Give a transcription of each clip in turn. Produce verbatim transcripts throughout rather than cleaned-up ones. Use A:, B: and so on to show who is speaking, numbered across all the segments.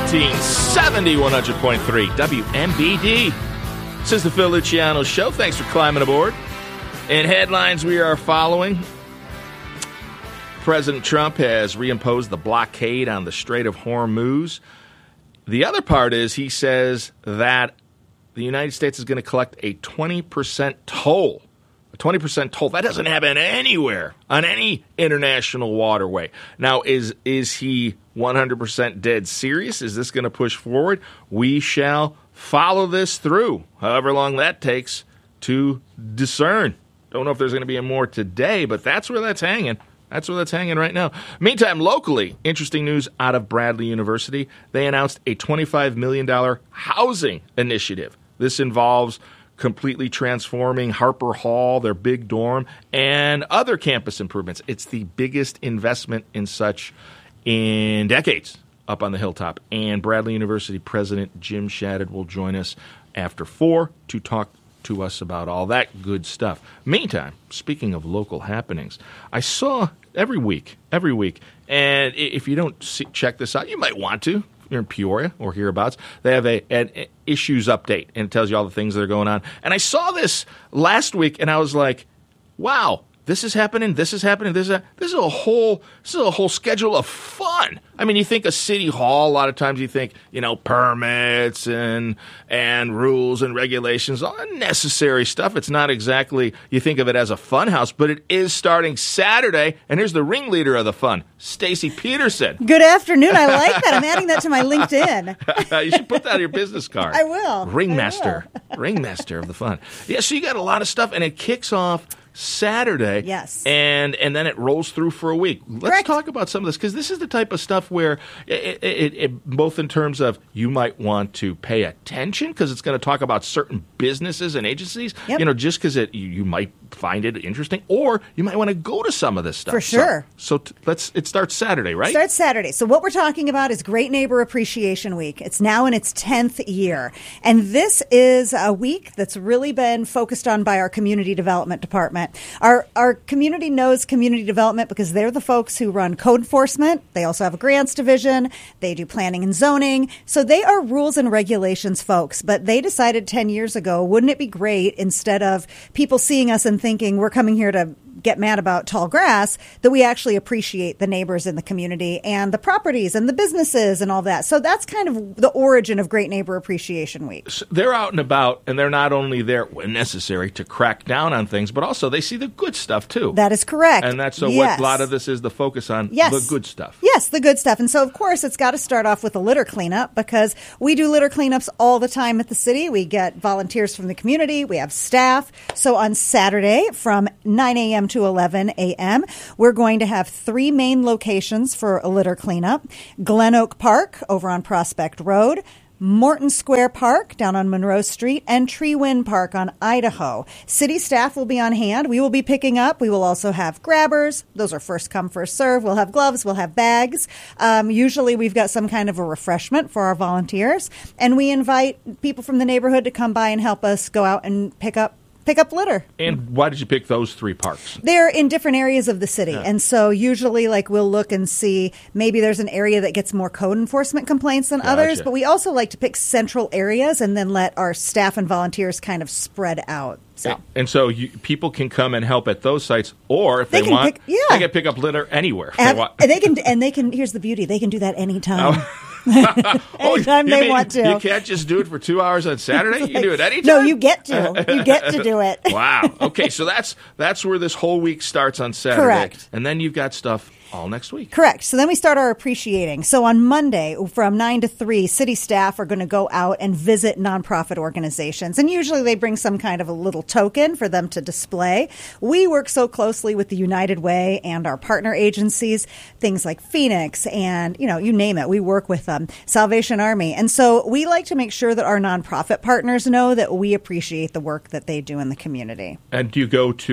A: fourteen seventy, one hundred point three W M B D. This is the Phil Luciano Show. Thanks for climbing aboard. In headlines we are following, President Trump has reimposed the blockade on the Strait of Hormuz. The other part is he says that the United States is going to collect a twenty percent toll. A twenty percent toll. That doesn't happen anywhere on any international waterway. Now, is is he one hundred percent dead serious? Is this going to push forward? We shall follow this through, however long that takes to discern. Don't know if there's going to be more today, but that's where that's hanging. That's where that's hanging right now. Meantime, locally, interesting news out of Bradley University. They announced a twenty-five million dollars housing initiative. This involves completely transforming Harper Hall, their big dorm, and other campus improvements. It's the biggest investment in such in decades up on the hilltop. And Bradley University President Jim Shadid will join us after four to talk to us about all that good stuff. Meantime, speaking of local happenings, I saw every week, every week, and if you don't see, check this out, you might want to. You're in Peoria or hereabouts, they have a an issues update, and it tells you all the things that are going on. And I saw this last week, and I was like, wow, this is happening, this is happening, this is a, this is a whole this is a whole schedule of fun. I mean, you think of City Hall, a lot of times you think, you know, permits and and rules and regulations, all unnecessary stuff. It's not exactly, you think of it as a fun house, but it is starting Saturday, and here's the ringleader of the fun, Stacy Peterson.
B: Good afternoon. I like that. I'm adding that to my LinkedIn.
A: You should put that on your business card.
B: I will.
A: Ringmaster.
B: I will.
A: Ringmaster of the fun. Yeah, so you got a lot of stuff, and it kicks off Saturday.
B: Yes.
A: And and then it rolls through for a week. Let's
B: Correct.
A: talk about some of this, because this is the type of stuff where, it, it, it, both in terms of you might want to pay attention, because it's going to talk about certain businesses and agencies,
B: yep.
A: you know, just because it you, you might find it interesting, or you might want to go to some of this stuff.
B: For sure.
A: So, so t- let's. It starts Saturday, right?
B: Starts Saturday. So what we're talking about is Great Neighbor Appreciation Week. It's now in its tenth year. And this is a week that's really been focused on by our community development department. Our our community knows community development because they're the folks who run code enforcement. They also have a grants division. They do planning and zoning. So they are rules and regulations folks. But they decided ten years ago, wouldn't it be great, instead of people seeing us and thinking we're coming here to get mad about tall grass, that we actually appreciate the neighbors in the community and the properties and the businesses and all that. So that's kind of the origin of Great Neighbor Appreciation Week.
A: So they're out and about, and they're not only there when necessary to crack down on things, but also they see the good stuff too.
B: That is correct.
A: And that's so
B: yes.
A: what a lot of this is, the focus on
B: yes.
A: the good stuff.
B: Yes, the good stuff. And so, of course, it's got to start off with a litter cleanup, because we do litter cleanups all the time at the city. We get volunteers from the community. We have staff. So on Saturday from nine a.m. to eleven a.m., we're going to have three main locations for a litter cleanup. Glen Oak Park over on Prospect Road, Morton Square Park down on Monroe Street, and Treewind Park on Idaho. City staff will be on hand. We will be picking up. We will also have grabbers. Those are first come, first serve. We'll have gloves. We'll have bags. Um, usually we've got some kind of a refreshment for our volunteers. And we invite people from the neighborhood to come by and help us go out and pick up Pick up litter.
A: And why did you pick those three parks?
B: They're in different areas of the city.
A: Yeah.
B: And so usually like we'll look and see maybe there's an area that gets more code enforcement complaints than
A: Gotcha.
B: others. But we also like to pick central areas and then let our staff and volunteers kind of spread out. So.
A: And so you, people can come and help at those sites, or if
B: They
A: they,
B: can
A: want,
B: pick- yeah.
A: they can pick up litter anywhere. if
B: Ab-
A: they want.
B: and they can, and they can. Here's the beauty: they can do that anytime.
A: Oh,
B: Anytime
A: you
B: they
A: mean
B: want to.
A: You can't just do it for two hours on Saturday. You can do it anytime.
B: No, you get to. You get to do it.
A: Wow. Okay, so that's that's where this whole week starts on Saturday.
B: Correct.
A: And then you've got stuff all next week.
B: Correct. So then we start our appreciating. So on Monday from nine to three, city staff are going to go out and visit nonprofit organizations. And usually they bring some kind of a little token for them to display. We work so closely with the United Way and our partner agencies, things like Phoenix and, you know, you name it. We work with them, Salvation Army. And so we like to make sure that our nonprofit partners know that we appreciate the work that they do in the community.
A: And do you go to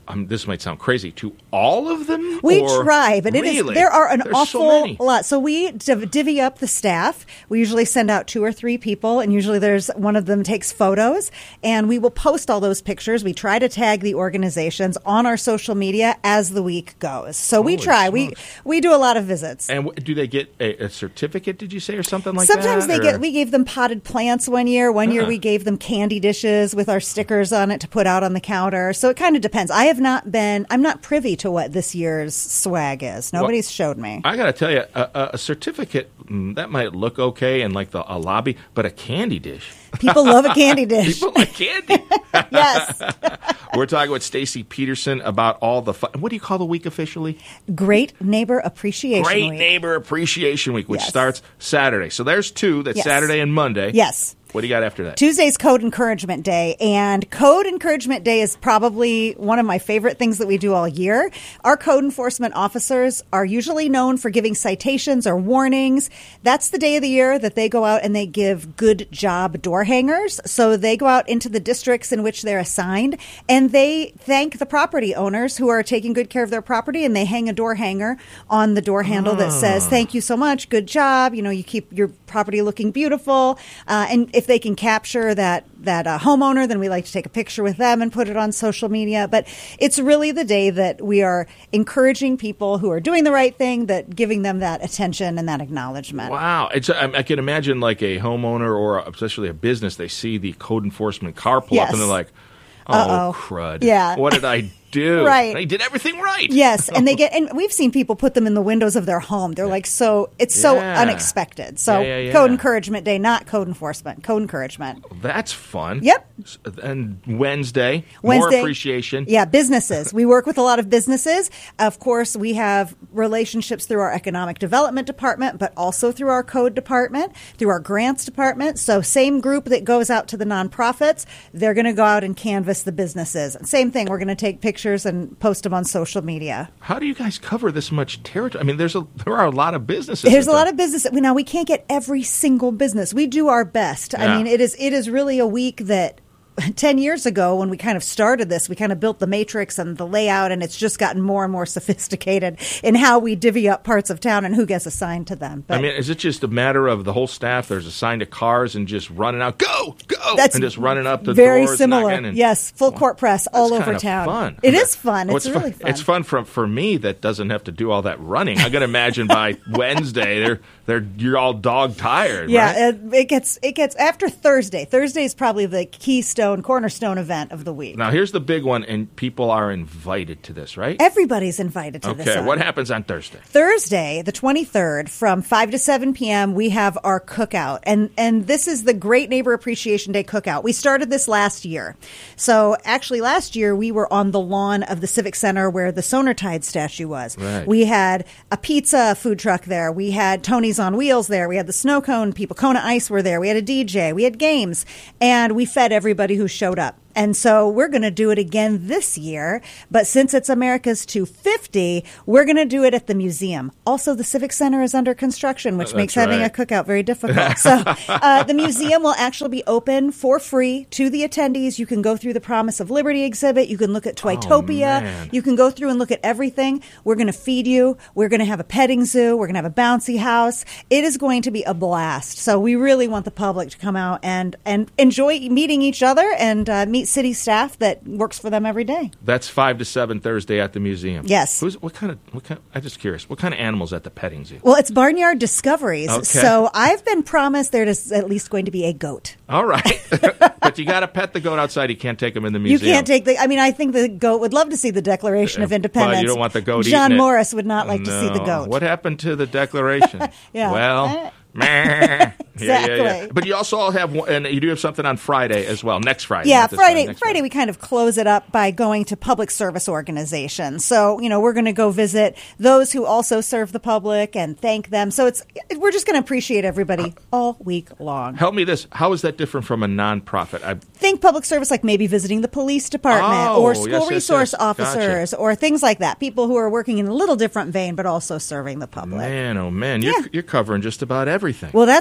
A: Um, this might sound crazy, to all of them?
B: We
A: or
B: try, but it
A: really?
B: is there are an
A: There's
B: awful
A: so many.
B: lot. So we div- divvy up the staff. We usually send out two or three people, and usually there's one of them takes photos, and we will post all those pictures. We try to tag the organizations on our social media as the week goes. So we
A: Holy
B: try. We
A: smokes.
B: we do a lot of visits.
A: And w- do they get a, a certificate, did you say, or something like
B: Sometimes
A: that?
B: they
A: or-
B: get. We gave them potted plants one year. One year
A: Uh-huh.
B: we gave them candy dishes with our stickers on it to put out on the counter. So it kind of depends. I have not been. I'm not privy to what this year's swag is. Nobody's showed me.
A: I got to tell you, a, a, a certificate, mm, that might look okay in like the, a lobby, but a candy dish.
B: People love a candy dish.
A: People like candy.
B: Yes.
A: We're talking with Stacy Peterson about all the fun. What do you call the week officially?
B: Great Neighbor Appreciation
A: Great
B: Week.
A: Neighbor Appreciation Week, which
B: Yes.
A: starts Saturday. So there's two. That's
B: Yes.
A: Saturday and Monday.
B: Yes.
A: What do you got after that?
B: Tuesday's Code Encouragement Day, and Code Encouragement Day is probably one of my favorite things that we do all year. Our code enforcement officers are usually known for giving citations or warnings. That's the day of the year that they go out and they give good job door hangers. So they go out into the districts in which they're assigned, and they thank the property owners who are taking good care of their property, and they hang a door hanger on the door handle that says, "Thank you so much, good job. You know, you keep your property looking beautiful." Uh, and if they can capture that that uh, homeowner, then we like to take a picture with them and put it on social media. But it's really the day that we are encouraging people who are doing the right thing, that giving them that attention and that acknowledgement.
A: Wow. It's, I, I can imagine like a homeowner or especially a business, they see the code enforcement car pull up
B: Yes.
A: and they're like, oh,
B: Uh-oh.
A: crud.
B: Yeah.
A: What did I do?
B: Right.
A: I did everything right.
B: Yes, and they get, and we've seen people put them in the windows of their home. They're like, so it's so
A: Yeah.
B: unexpected. So
A: Yeah, yeah, yeah.
B: Code Encouragement Day, not code enforcement. Code encouragement.
A: That's fun.
B: Yep.
A: S- And Wednesday, more
B: Wednesday,
A: appreciation.
B: Yeah, businesses. We work with a lot of businesses. Of course, we have relationships through our economic development department, but also through our code department, through our grants department. So same group that goes out to the nonprofits, they're going to go out and canvass the businesses. Same thing. We're going to take pictures and post them on social media.
A: How do you guys cover this much territory? I mean, there's a there are a lot of businesses.
B: There's
A: that
B: a lot
A: do-
B: of business. Now we can't get every single business. We do our best.
A: Yeah.
B: I mean, it is it is really a week that ten years ago when we kind of started this, we kind of built the matrix and the layout, and it's just gotten more and more sophisticated in how we divvy up parts of town and who gets assigned to them. But
A: I mean, is it just a matter of the whole staff? There's assigned to cars and just running out, go, go,
B: that's
A: and just running up the
B: very
A: doors,
B: similar.
A: knocking and-
B: Yes, full court press all
A: That's
B: over
A: kinda
B: town.
A: Fun.
B: It is fun.
A: Oh,
B: It's, really fun.
A: It's fun for for me that doesn't have to do all that running. I can imagine by Wednesday they're they're you're all dog tired.
B: Yeah,
A: right?
B: it, it gets it gets after Thursday. Thursday is probably the keystone, cornerstone event of the week.
A: Now here's the big one, and people are invited to this, right?
B: Everybody's invited to this.
A: Okay,
B: event.
A: what happens on Thursday?
B: Thursday, the twenty-third, from five to seven p.m., we have our cookout. And and this is the Great Neighbor Appreciation Day cookout. We started this last year. So actually last year, we were on the lawn of the Civic Center where the Sonartide statue was.
A: Right.
B: We had a pizza food truck there. We had Tony's on Wheels there. We had the snow cone people. Kona Ice were there. We had a D J. We had games. And we fed everybody who showed up. And so we're going to do it again this year. But since it's America's two hundred fifty, we're going to do it at the museum. Also, the Civic Center is under construction, which
A: That's
B: makes having
A: right.
B: a cookout very difficult. So uh, the museum will actually be open for free to the attendees. You can go through the Promise of Liberty exhibit. You can look at Toytopia.
A: man.
B: You can go through and look at everything. We're going to feed you. We're going to have a petting zoo. We're going to have a bouncy house. It is going to be a blast. So we really want the public to come out and, and enjoy meeting each other and uh, meet city staff that works for them every day.
A: That's five to seven Thursday at the museum.
B: Yes.
A: Who's what kind of what kind? I'm just curious. What kind of animals at the petting zoo?
B: Well, it's Barnyard Discoveries.
A: Okay.
B: So I've been promised there's at least going to be a goat.
A: All right, but you got to pet the goat outside. You can't take him in the
B: You
A: museum.
B: can't take the. I mean, I think the goat would love to see the Declaration of
A: Uh,
B: Independence.
A: But you don't want the goat
B: John
A: eating it.
B: Morris would not like to see the
A: No.
B: goat.
A: What happened to the Declaration?
B: Yeah.
A: Well, meh. Yeah, yeah, yeah.
B: Exactly.
A: But you also all have, one- and you do have something on Friday as well. Next Friday.
B: Yeah,
A: not this
B: Friday.
A: next
B: Friday, we kind of close it up by going to public service organizations. So, you know, we're going to go visit those who also serve the public and thank them. So it's we're just going to appreciate everybody all week long.
A: Help me this. How is that different from a nonprofit? I,
B: Think public service like maybe visiting the police department
A: Oh,
B: or
A: yes,
B: school
A: yes,
B: resource
A: yes.
B: officers
A: Gotcha.
B: or things like that. People who are working in a little different vein but also serving the public.
A: man, oh man, you're,
B: Yeah.
A: you're covering just about everything.
B: Well, that's what we hope.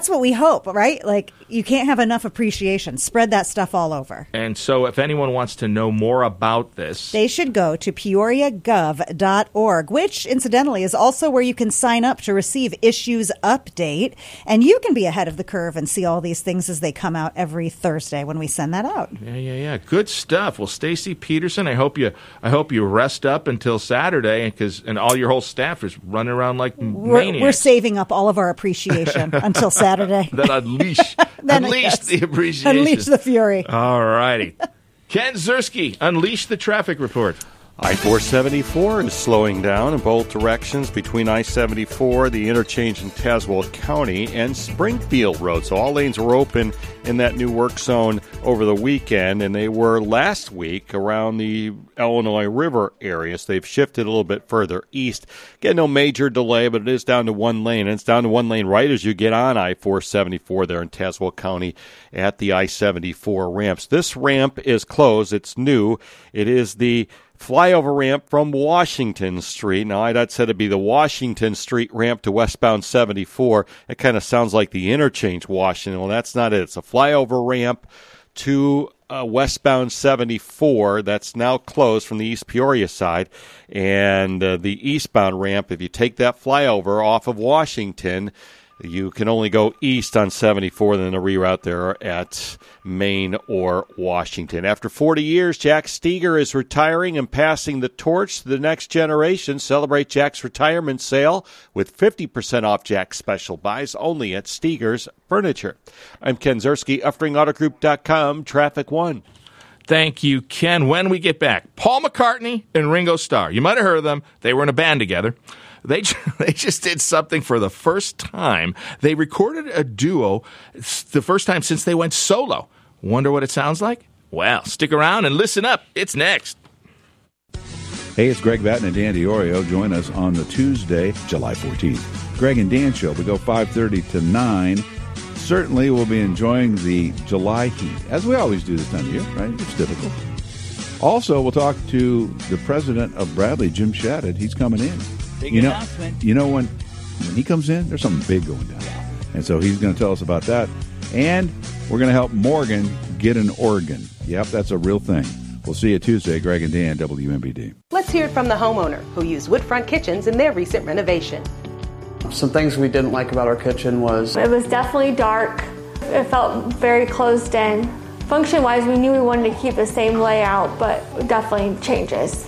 B: hope, right? Like, you can't have enough appreciation. Spread that stuff all over.
A: And so if anyone wants to know more about this,
B: they should go to peoria gov dot org, which, incidentally, is also where you can sign up to receive Issues Update. And you can be ahead of the curve and see all these things as they come out every Thursday when we send that out.
A: Yeah, yeah, yeah. Good stuff. Well, Stacy Peterson, I hope you I hope you rest up until Saturday, because and all your whole staff is running around like
B: we're,
A: maniacs.
B: We're saving up all of our appreciation until Saturday.
A: Then unleash,
B: then
A: unleash
B: yes,
A: the appreciation.
B: Unleash the fury.
A: All righty. Ken Ziersky, unleash the traffic report.
C: I four seventy-four is slowing down in both directions between I seventy-four, the interchange in Tazewell County, and Springfield Road. So all lanes were open in that new work zone over the weekend, and they were last week around the Illinois River area. So they've shifted a little bit further east. Again, no major delay, but it is down to one lane. And it's down to one lane right as you get on I four seventy-four there in Tazewell County at the I seventy-four ramps. This ramp is closed. It's new. It is the flyover ramp from Washington Street. Now, I said it'd be the Washington Street ramp to westbound seventy-four. It kind of sounds like the interchange Washington. Well, that's not it. It's a flyover ramp to uh, westbound seventy-four that's now closed from the East Peoria side. And uh, the eastbound ramp, if you take that flyover off of Washington, you can only go east on seventy-four, then a reroute there at Maine or Washington. After forty years, Jack Steger is retiring and passing the torch to the next generation. Celebrate Jack's retirement sale with fifty percent off Jack's special buys only at Steger's Furniture. I'm Ken Ziersky, Uftring Auto Group dot com, Traffic One.
A: Thank you, Ken. When we get back, Paul McCartney and Ringo Starr. You might have heard of them. They were in a band together. They they just did something for the first time. They recorded a duo the first time since they went solo. Wonder what it sounds like? Well, stick around and listen up. It's next.
D: Hey, it's Greg Batten and Dan DiOrio. Join us on the Tuesday, July fourteenth. Greg and Dan Show. We go five thirty to nine. Certainly we'll be enjoying the July heat, as we always do this time of year, right? It's typical. Also, we'll talk to the president of Bradley, Jim Shadid. He's coming in.
E: Big
D: you know,
E: announcement.
D: You know, when, when he comes in, there's something big going down.
E: Yeah.
D: And so he's going to tell us about that. And we're going to help Morgan get an organ. Yep, that's a real thing. We'll see you Tuesday, Greg and Dan, W M B D.
F: Let's hear it from the homeowner who used Woodfront Kitchens in their recent renovation.
G: Some things we didn't like about our kitchen was...
H: It was definitely dark. It felt very closed in. Function-wise, we knew we wanted to keep the same layout, but definitely changes.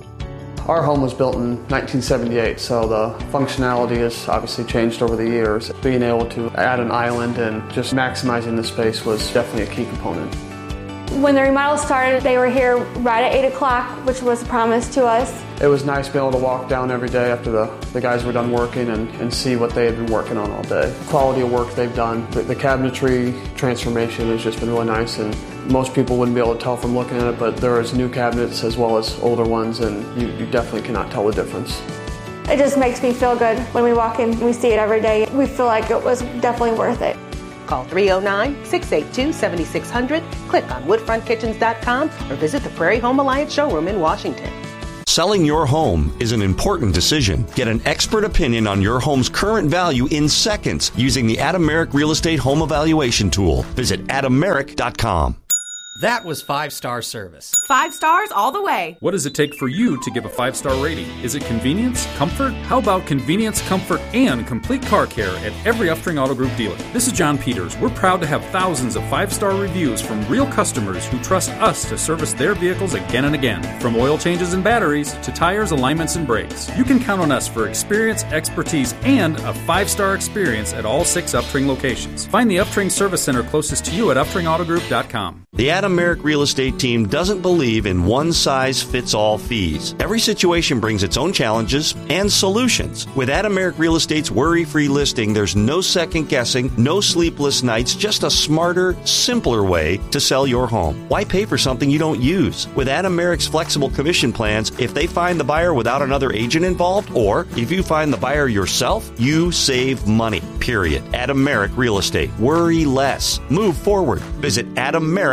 G: Our home was built in nineteen seventy-eight, so the functionality has obviously changed over the years. Being able to add an island and just maximizing the space was definitely a key component.
H: When the remodel started, they were here right at eight o'clock, which was a promise to us.
G: It was nice being able to walk down every day after the, the guys were done working and, and see what they had been working on all day. The quality of work they've done. The, the cabinetry transformation has just been really nice, and most people wouldn't be able to tell from looking at it, but there is new cabinets as well as older ones, and you, you definitely cannot tell the difference.
H: It just makes me feel good when we walk in. We see it every day. We feel like it was definitely worth it.
F: Call three oh nine, six eight two, seven six zero zero, click on woodfront kitchens dot com, or visit the Prairie Home Alliance showroom in Washington.
I: Selling your home is an important decision. Get an expert opinion on your home's current value in seconds using the Adam Merrick Real Estate Home Evaluation Tool. Visit adam merrick dot com.
J: That was five-star service.
K: Five stars all the way.
L: What does it take for you to give a five-star rating? Is it convenience? Comfort? How about convenience, comfort, and complete car care at every Uftring Auto Group dealer? This is John Peters. We're proud to have thousands of five-star reviews from real customers who trust us to service their vehicles again and again. From oil changes and batteries to tires, alignments, and brakes. You can count on us for experience, expertise, and a five-star experience at all six Uftring locations. Find the Uftring Service Center closest to you at uftring auto group dot com.
I: The Adam Merrick Real Estate team doesn't believe in one-size-fits-all fees. Every situation brings its own challenges and solutions. With Adam Merrick Real Estate's worry-free listing, there's no second-guessing, no sleepless nights, just a smarter, simpler way to sell your home. Why pay for something you don't use? With Adam Merrick's flexible commission plans, if they find the buyer without another agent involved, or if you find the buyer yourself, you save money, period. Adam Merrick Real Estate. Worry less. Move forward. Visit adam merrick dot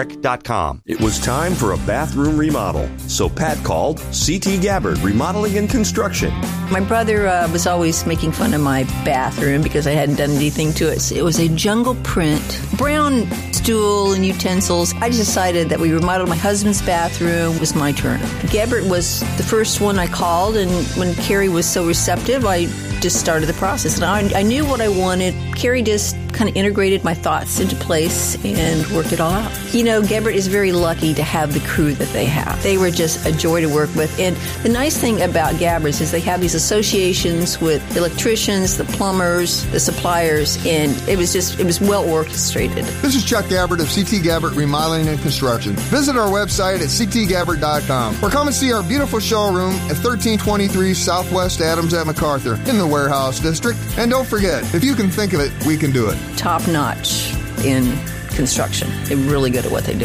I: dot com.
E: It was time for a bathroom remodel, so Pat called C T Gabbard Remodeling and Construction.
M: My brother uh, was always making fun of my bathroom because I hadn't done anything to it. It was a jungle print, brown stool and utensils. I just decided that we remodeled my husband's bathroom. It was my turn. Gabbard was the first one I called, and when Carrie was so receptive, I just started the process. And I, I knew what I wanted. Carrie just kind of integrated my thoughts into place and worked it all out. You know, Gabbard is very lucky to have the crew that they have. They were just a joy to work with. And the nice thing about Gabbard's is they have these associations with the electricians, the plumbers, the suppliers, and it was just, it was well orchestrated.
N: This is Chuck Gabbard of C T Gabbard Remodeling and Construction. Visit our website at c t gabbard dot com or come and see our beautiful showroom at thirteen twenty-three Southwest Adams at MacArthur in the Warehouse District. And don't forget, if you can think of it, we can do it.
M: Top notch in construction. They're really good at what they do.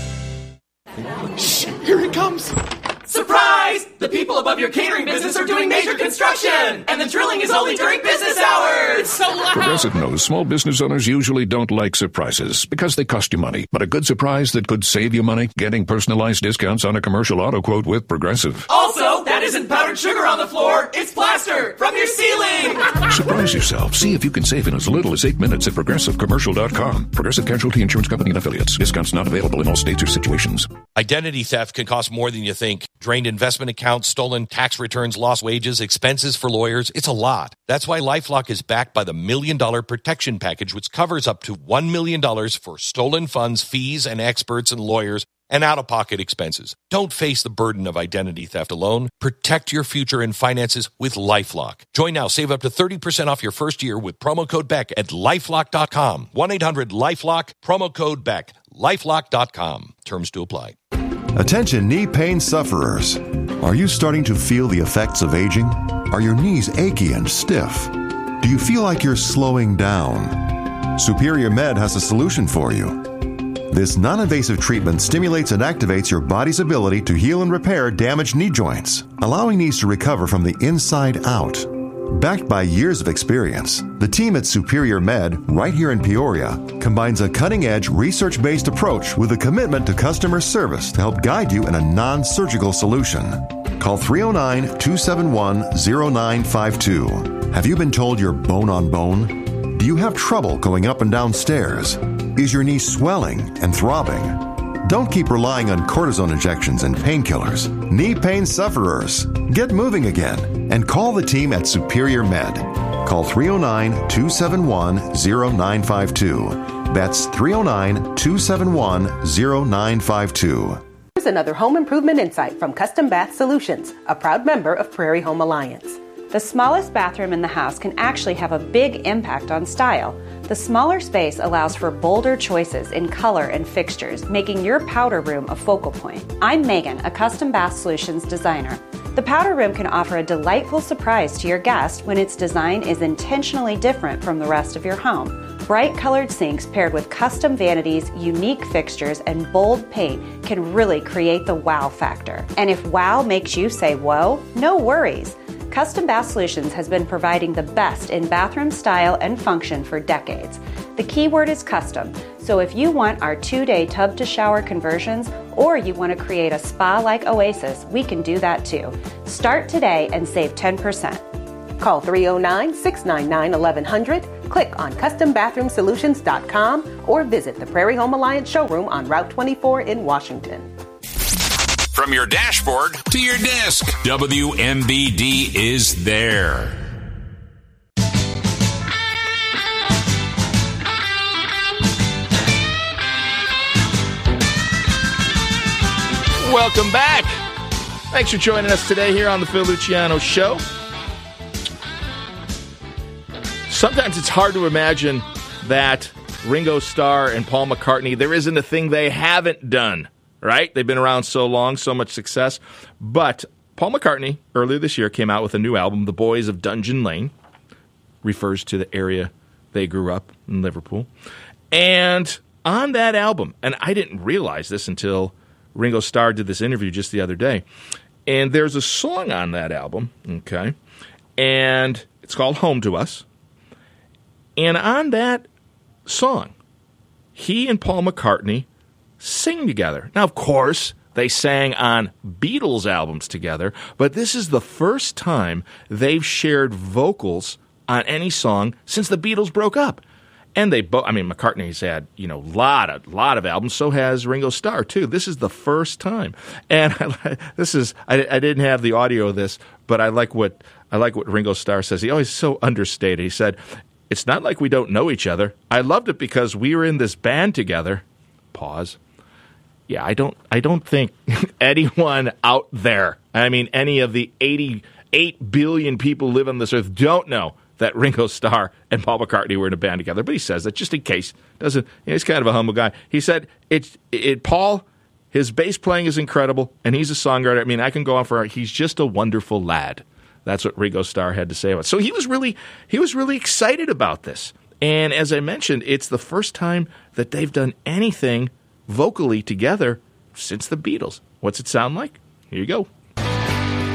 O: Shh, here he comes. Surprise! The people above your catering business are doing major construction, and the drilling is only during business hours. It's so loud.
P: Progressive knows small business owners usually don't like surprises because they cost you money. But a good surprise that could save you money? Getting personalized discounts on a commercial auto quote with Progressive.
O: Also, that isn't powdered sugar on the floor. It's plaster from your ceiling.
P: Surprise yourself. See if you can save in as little as eight minutes at progressive commercial dot com. Progressive Casualty Insurance Company and Affiliates. Discounts not available in all states or situations.
Q: Identity theft can cost more than you think. Drained investment accounts, stolen tax returns, lost wages, expenses for lawyers. It's a lot. That's why LifeLock is backed by the Million Dollar Protection Package, which covers up to one million dollars for stolen funds, fees, and experts and lawyers, and out-of-pocket expenses. Don't face the burden of identity theft alone. Protect your future and finances with LifeLock. Join now. Save up to thirty percent off your first year with promo code Beck at lifelock dot com. one eight hundred lifelock, promo code Beck. lifelock dot com. Terms to apply.
R: Attention knee pain sufferers. Are you starting to feel the effects of aging? Are your knees achy and stiff? Do you feel like you're slowing down? Superior Med has a solution for you. This non-invasive treatment stimulates and activates your body's ability to heal and repair damaged knee joints, allowing knees to recover from the inside out. Backed by years of experience, the team at Superior Med, right here in Peoria, combines a cutting-edge, research-based approach with a commitment to customer service to help guide you in a non-surgical solution. Call three oh nine, two seven one, oh nine five two. Have you been told you're bone on bone? Do you have trouble going up and down stairs? Is your knee swelling and throbbing? Don't keep relying on cortisone injections and painkillers. Knee pain sufferers, get moving again and call the team at Superior Med. Call three oh nine, two seven one, oh nine five two. That's three oh nine, two seven one, oh nine five two.
F: Here's another home improvement insight from Custom Bath Solutions, a proud member of Prairie Home Alliance.
S: The smallest bathroom in the house can actually have a big impact on style. The smaller space allows for bolder choices in color and fixtures, making your powder room a focal point. I'm Megan, a Custom Bath Solutions designer. The powder room can offer a delightful surprise to your guest when its design is intentionally different from the rest of your home. Bright colored sinks paired with custom vanities, unique fixtures, and bold paint can really create the wow factor. And if wow makes you say whoa, no worries. Custom Bath Solutions has been providing the best in bathroom style and function for decades. The key word is custom, so if you want our two-day tub-to-shower conversions or you want to create a spa-like oasis, we can do that too. Start today and save ten percent.
F: Call three oh nine, six nine nine, eleven hundred, click on custom bathroom solutions dot com, or visit the Prairie Home Alliance showroom on Route twenty-four in Washington.
T: From your dashboard to your desk, W M B D is there.
A: Welcome back. Thanks for joining us today here on the Phil Luciano Show. Sometimes it's hard to imagine that Ringo Starr and Paul McCartney, there isn't a thing they haven't done. Right? They've been around so long, so much success. But Paul McCartney, earlier this year, came out with a new album, The Boys of Dungeon Lane. Refers to the area they grew up in, Liverpool. And on that album, and I didn't realize this until Ringo Starr did this interview just the other day, and there's a song on that album, okay, and it's called Home to Us. And on that song, he and Paul McCartney sing together. Now, of course, they sang on Beatles albums together, but this is the first time they've shared vocals on any song since the Beatles broke up. And they both, I mean, McCartney's had, you know, lot of, lot of albums. So has Ringo Starr, too. This is the first time. And I, this is, I, I didn't have the audio of this, but I like what, I like what Ringo Starr says. He always so understated. He said, "It's not like we don't know each other. I loved it because we were in this band together." Pause. Yeah, I don't, I don't think anyone out there, I mean, any of the eighty-eight billion people who live on this earth don't know that Ringo Starr and Paul McCartney were in a band together, but he says that just in case. Doesn't you know, he's kind of a humble guy. He said, "It's it, Paul, his bass playing is incredible, and he's a songwriter. I mean, I can go on for he's just a wonderful lad." That's what Ringo Starr had to say about it. So he was really he was really excited about this. And as I mentioned, it's the first time that they've done anything vocally together since the Beatles. What's it sound like? Here you go.